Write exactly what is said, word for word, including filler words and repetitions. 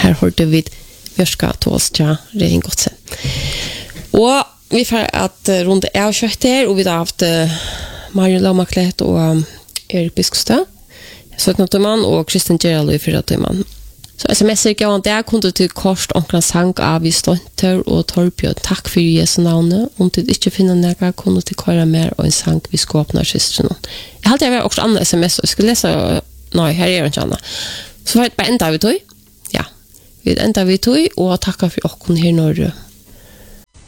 Her hørte vi Vjørska Tålstja Reingotse. Og vi får at runde av kjøtt her, og vi har haft Mario Laumaklet og Erik Biskostad, sytten tøyman, og Kristin Gerald i fyra tøyman. Så sms-er gav han det, kunne til kort omkring sang av i Stønter og Torbjørn. Takk for Jesu navnet. Om du ikke finner noe, kunne til køre mer og en sang vi skal åpne systrene. Jeg halte jeg var også andre sms, og jeg skulle lese, nei, her er det ikke annet. Så var det bare enda vi tog. Ja, vi enda vi tog, og takk for åkken her når